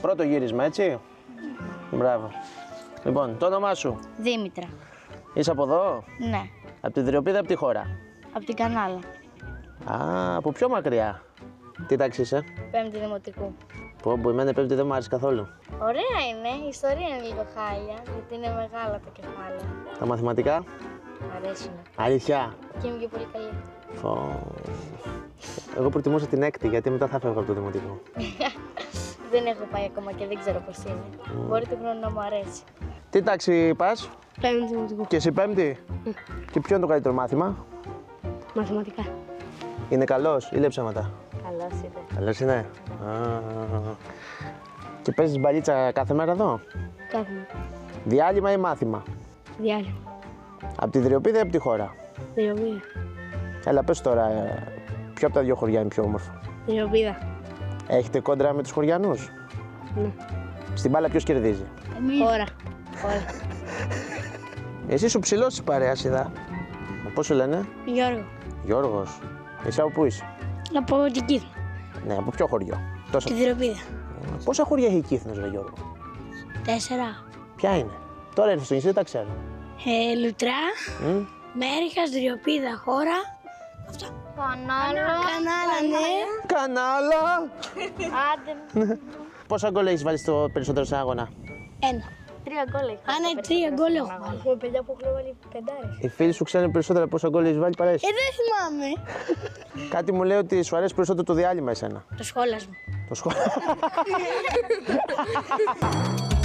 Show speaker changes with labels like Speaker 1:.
Speaker 1: Πρώτο γύρισμα, έτσι. Μπράβο. Λοιπόν, το όνομά σου.
Speaker 2: Δήμητρα.
Speaker 1: Είσαι από εδώ?
Speaker 2: Ναι.
Speaker 1: Από την Δριοπίδα, από τη χώρα?
Speaker 2: Από την Κανάλα.
Speaker 1: Α, από πιο μακριά. Τι τάξη είσαι?
Speaker 2: Πέμπτη δημοτικού.
Speaker 1: Πω, εμένα η πέμπτη δεν μου άρεσε καθόλου.
Speaker 2: Ωραία είναι. Η ιστορία είναι λίγο χάλια, γιατί είναι μεγάλα τα κεφάλαια.
Speaker 1: Τα μαθηματικά?
Speaker 2: Μ' αρέσουν.
Speaker 1: Αλήθεια.
Speaker 2: Και είμαι και πολύ καλή.
Speaker 1: Εγώ προτιμούσα την έκτη, γιατί μετά θα φεύγω από το δημοτικό.
Speaker 2: Δεν έχω πάει ακόμα και δεν ξέρω πώς είναι. Μπορεί το χρόνο να μου αρέσει.
Speaker 1: Τι τάξη πας?
Speaker 2: Πέμπτη δημοτικού.
Speaker 1: Και εσύ πέμπτη? Και ποιο είναι το καλύτερο μάθημα?
Speaker 2: Μαθηματικά.
Speaker 1: Είναι καλός ή λέει ψέματα?
Speaker 2: Καλώς είναι.
Speaker 1: Καλός είναι. Και παίζεις μπαλίτσα κάθε μέρα εδώ?
Speaker 2: Κάθε μέρα.
Speaker 1: Διάλειμμα ή μάθημα?
Speaker 2: Διάλειμμα.
Speaker 1: Από τη Δριοπίδα ή από τη χώρα?
Speaker 2: Δριοπίδα.
Speaker 1: Έλα, πες τώρα, ποιο από τα δύο χωριά είναι πιο όμορφο?
Speaker 2: Δριοπίδα.
Speaker 1: Έχετε κόντρα με τους χωριανούς?
Speaker 2: Ναι.
Speaker 1: Στην μπάλα ποιος κερδίζει?
Speaker 2: Χώρα. Χώρα.
Speaker 1: Εσύ σου ψηλός της παρέας, είδα. Πώς σου λένε?
Speaker 2: Γιώργο.
Speaker 1: Γιώργος. Εσύ από πού είσαι?
Speaker 2: Από την Κύθνα.
Speaker 1: Ναι, από ποιο χωριό? Τόσο...
Speaker 2: Τη Δριοπίδα.
Speaker 1: Πόσα χωριά έχει η Κύθνος, ρε Γιώργο?
Speaker 2: 4.
Speaker 1: Ποια είναι? Τώρα ήρθες στο νησί, δεν τα ξέρω.
Speaker 2: Λουτρά. Μέριχας, Δριοπίδα, χώρα. Αυτά. Κανάλα, ναι.
Speaker 1: Κανάλα!
Speaker 2: Άντε.
Speaker 1: Πόσα γκολ έχεις βάλει στο περισσότερο σε αγώνα?
Speaker 2: 1. 3 γκολ έχω. Α, ναι, 3 γκολ έχω βάλει. Έχουμε παιδιά που έχουν βάλει πεντάρες.
Speaker 1: Οι φίλοι σου ξέρουν περισσότερα πόσα γκολ έχεις βάλει παρά εσύ.
Speaker 2: Δεν θυμάμαι.
Speaker 1: Κάτι μου λέει ότι σου αρέσει περισσότερο το διάλειμμα εσένα.
Speaker 2: Το σχόλασμα.
Speaker 1: Το σχόλιο.